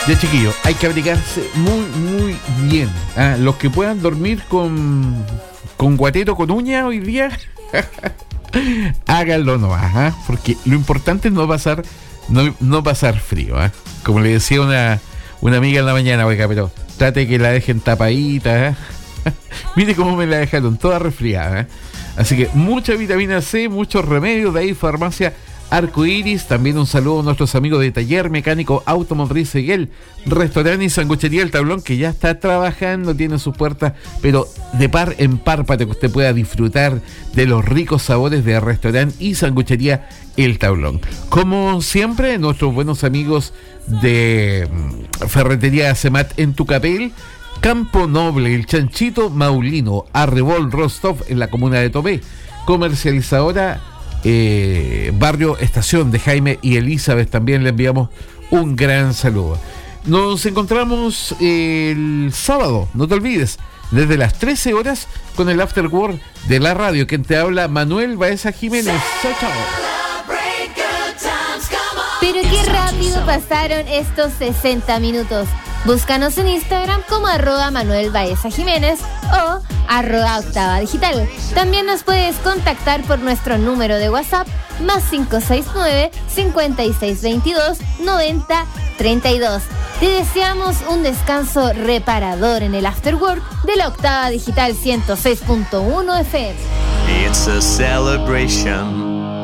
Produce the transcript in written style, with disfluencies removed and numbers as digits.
Ya, chiquillos, hay que abrigarse muy bien. Los que puedan dormir con guatero, con uña hoy día, háganlo nomás, porque lo importante es no pasar frío. Como le decía una amiga en la mañana, oiga, pero trate que la dejen tapadita. Mire cómo me la dejaron, toda resfriada. Así que mucha vitamina C, muchos remedios. De ahí Farmacia Arcoiris. También un saludo a nuestros amigos de Taller Mecánico Automotriz Seguel, Restaurante y Sanguchería El Tablón, que ya está trabajando, tiene sus puertas, pero de par en par, para que usted pueda disfrutar de los ricos sabores de Restaurante y Sanguchería El Tablón. Como siempre, nuestros buenos amigos de Ferretería Acemat en Tucapel, Campo Noble, El Chanchito Maulino, Arrebol Rostov en la comuna de Tobé, comercializadora Barrio Estación de Jaime y Elizabeth. También le enviamos un gran saludo. Nos encontramos el sábado, no te olvides, desde las 13 horas con el After Work de la radio. Quien te habla, Manuel Baeza Jiménez. Chao, chao. Pero qué rápido pasaron estos 60 minutos. Búscanos en Instagram como @Manuel Baeza Jiménez o @Octava Digital. También nos puedes contactar por nuestro número de WhatsApp +569 5622 9032. Te deseamos un descanso reparador en el After Work de la Octava Digital 106.1 FM. It's a celebration.